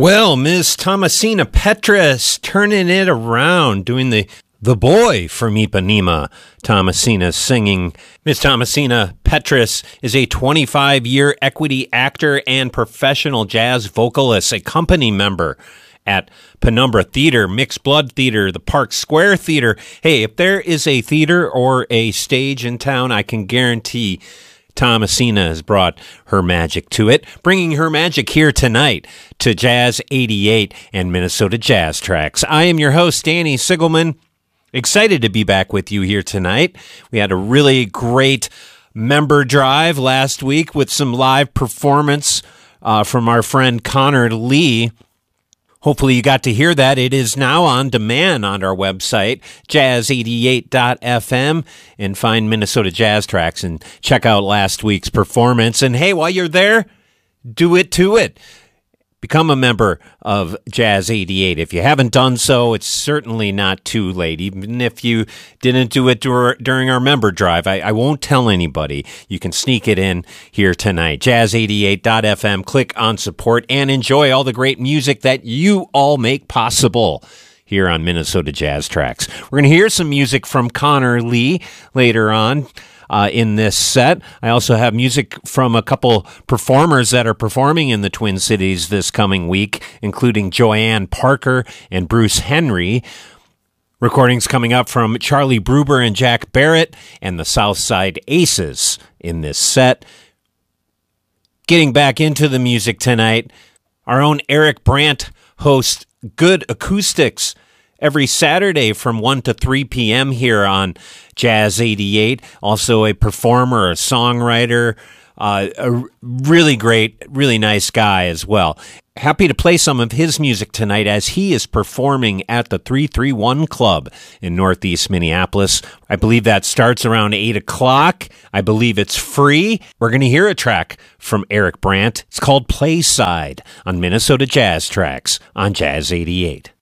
Well, Miss Thomasina Petrus turning it around, doing the boy from Ipanema. Thomasina singing. Miss Thomasina Petrus is a 25-year equity actor and professional jazz vocalist, a company member at Penumbra Theater, Mixed Blood Theater, the Park Square Theater. Hey, if there is a theater or a stage in town, I can guarantee Thomasina has brought her magic to it, bringing her magic here tonight to Jazz 88 and Minnesota Jazz Tracks. I am your host, Danny Sigelman. Excited to be back with you here tonight. We had a really great member drive last week with some live performance from our friend Connor Lee. Hopefully you got to hear that. It is now on demand on our website, jazz88.fm, and find Minnesota Jazz Tracks and check out last week's performance. And hey, while you're there, do it to it. Become a member of Jazz 88. If you haven't done so, it's certainly not too late. Even if you didn't do it during our member drive, I won't tell anybody. You can sneak it in here tonight. Jazz88.fm. Click on support and enjoy all the great music that you all make possible here on Minnesota Jazz Tracks. We're going to hear some music from Connor Lee later on in this set. I also have music from a couple performers that are performing in the Twin Cities this coming week, including Joanne Parker and Bruce Henry. Recordings coming up from Charlie Bruber and Jack Barrett and the Southside Aces in this set. Getting back into the music tonight, our own Eric Brandt hosts Good Acoustics every Saturday from 1 to 3 p.m. here on Jazz 88. Also a performer, a songwriter, a really great, really nice guy as well. Happy to play some of his music tonight as he is performing at the 331 Club in Northeast Minneapolis. I believe that starts around 8 o'clock. I believe it's free. We're going to hear a track from Eric Brandt. It's called Playside on Minnesota Jazz Tracks on Jazz 88.